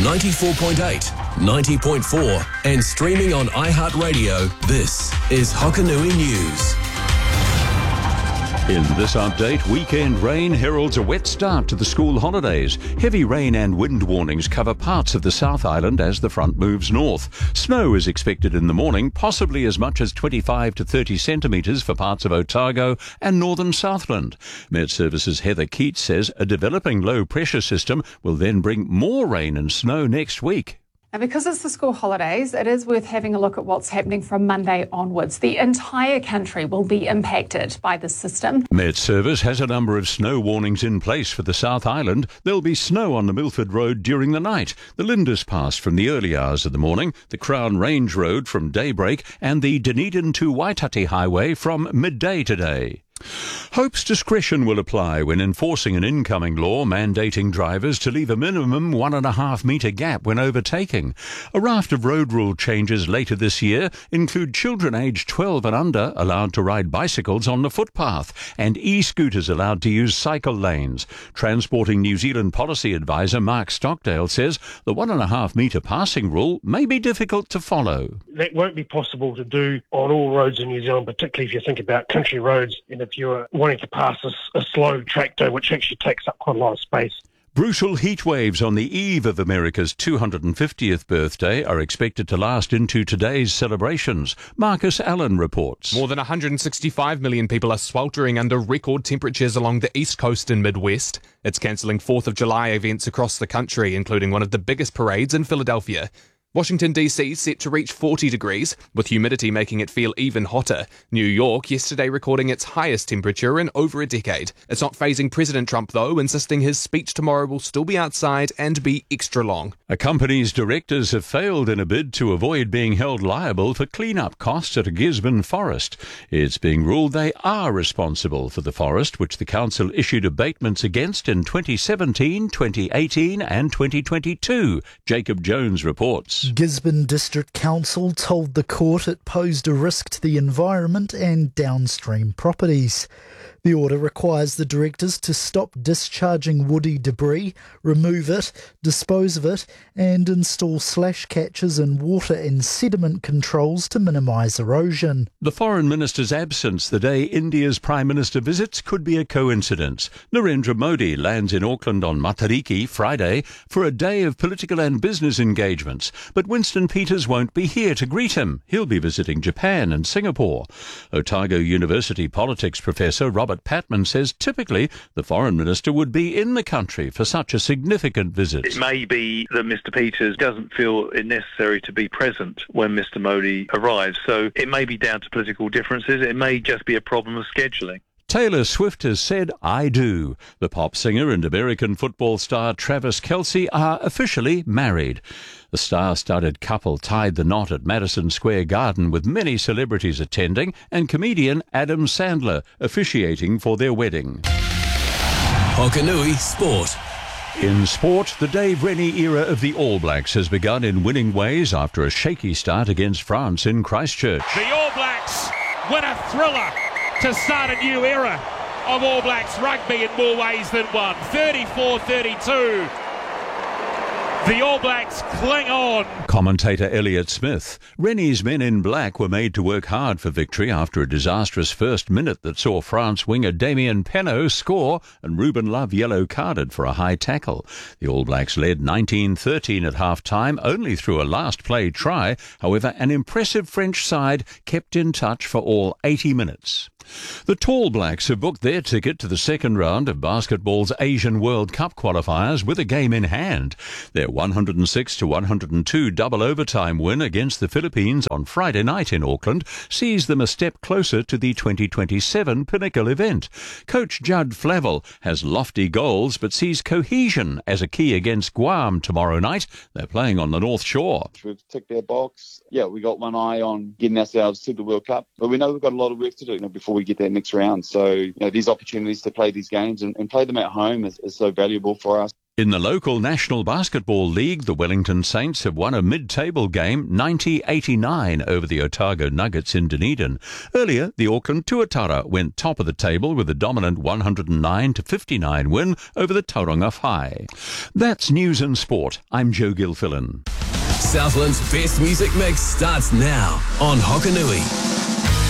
94.8, 90.4 and streaming on iHeartRadio, this is Hokanui News. In this update, weekend rain heralds a wet start to the school holidays. Heavy rain and wind warnings cover parts of the South Island as the front moves north. Snow is expected in the morning, possibly as much as 25 to 30 centimetres for parts of Otago and northern Southland. Met Services' Heather Keats says a developing low-pressure system will then bring more rain and snow next week. And because it's the school holidays, it is worth having a look at what's happening from Monday onwards. The entire country will be impacted by this system. Met Service has a number of snow warnings in place for the South Island. There'll be snow on the Milford Road during the night, the Lindis Pass from the early hours of the morning, the Crown Range Road from daybreak, and the Dunedin to Waitati Highway from midday today. Hope's discretion will apply when enforcing an incoming law mandating drivers to leave a minimum 1.5 metre gap when overtaking. A raft of road rule changes later this year include children aged 12 and under allowed to ride bicycles on the footpath and e-scooters allowed to use cycle lanes. Transporting New Zealand policy advisor Mark Stockdale says the 1.5 metre passing rule may be difficult to follow. That won't be possible to do on all roads in New Zealand, particularly if you think about country roads and if you're wanting to pass a slow tractor, which actually takes up quite a lot of space. Brutal heat waves on the eve of America's 250th birthday are expected to last into today's celebrations. Marcus Allen reports. More than 165 million people are sweltering under record temperatures along the East Coast and Midwest. It's cancelling 4th of July events across the country, including one of the biggest parades in Philadelphia. Washington DC set to reach 40 degrees, with humidity making it feel even hotter. New York yesterday recording its highest temperature in over a decade. It's not fazing President Trump though, insisting his speech tomorrow will still be outside and be extra long. A company's directors have failed in a bid to avoid being held liable for clean-up costs at a Gisborne forest. It's being ruled they are responsible for the forest, which the council issued abatements against in 2017, 2018 and 2022. Jacob Jones reports. Gisborne District Council told the court it posed a risk to the environment and downstream properties. The order requires the directors to stop discharging woody debris, remove it, dispose of it, and install slash catches and water and sediment controls to minimise erosion. The Foreign Minister's absence the day India's Prime Minister visits could be a coincidence. Narendra Modi lands in Auckland on Matariki Friday for a day of political and business engagements, but Winston Peters won't be here to greet him. He'll be visiting Japan and Singapore. Otago University politics professor Robert Patman says typically the Foreign Minister would be in the country for such a significant visit. It may be that Mr Peters doesn't feel it necessary to be present when Mr Modi arrives, so it may be down to political differences. It may just be a problem of scheduling. Taylor Swift has said, "I do." The pop singer and American football star Travis Kelce are officially married. The star-studded couple tied the knot at Madison Square Garden with many celebrities attending and comedian Adam Sandler officiating for their wedding. Hokanui Sport. In sport, the Dave Rennie era of the All Blacks has begun in winning ways after a shaky start against France in Christchurch. The All Blacks win a thriller to start a new era of All Blacks rugby in more ways than one. 34-32. The All Blacks cling on. Commentator Elliot Smith. Rennie's men in black were made to work hard for victory after a disastrous first minute that saw France winger Damien Penaud score and Ruben Love yellow-carded for a high tackle. The All Blacks led 19-13 at half-time, only through a last-play try. However, an impressive French side kept in touch for all 80 minutes. The Tall Blacks have booked their ticket to the second round of basketball's Asian World Cup qualifiers with a game in hand. Their 106-102 double overtime win against the Philippines on Friday night in Auckland sees them a step closer to the 2027 Pinnacle event. Coach Judd Flavel has lofty goals but sees cohesion as a key against Guam tomorrow night. They're playing on the North Shore. We've ticked our box. Yeah, we got one eye on getting ourselves to the World Cup, but we know we've got a lot of work to do before we get that next round. So these opportunities to play these games and play them at home is so valuable for us. In the local National Basketball League, the Wellington Saints have won a mid-table game 90-89 over the Otago Nuggets in Dunedin. Earlier, the Auckland Tuatara went top of the table with a dominant 109-59 win over the Tauranga High. That's news and sport. I'm Joe Gilfillan. Southland's best music mix starts now on Hokanui.